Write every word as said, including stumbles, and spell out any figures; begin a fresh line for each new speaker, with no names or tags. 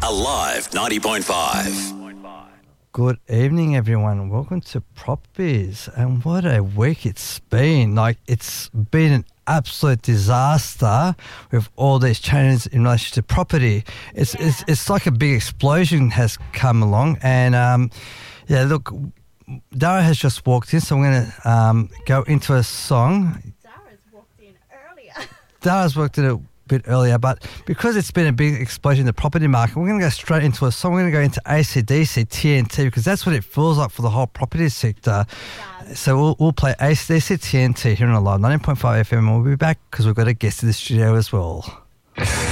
Alive ninety point five.
Good evening, everyone. Welcome to Prop Biz. And what a week it's been. Like, it's been an absolute disaster with all these changes in relation to property. It's yeah. it's it's like a big explosion has come along. And, um, yeah, look, Dara has just walked in, so I'm going to um, go into a song.
Dara's walked in earlier.
Dara's walked in a bit earlier, but because it's been a big explosion in the property market, we're going to go straight into a song. We're going to go into A C D C, T N T, because that's what it feels like for the whole property sector. So we'll, we'll play A C D C, T N T here on Alive ninety point five F M, and we'll be back because we've got a guest in the studio as well.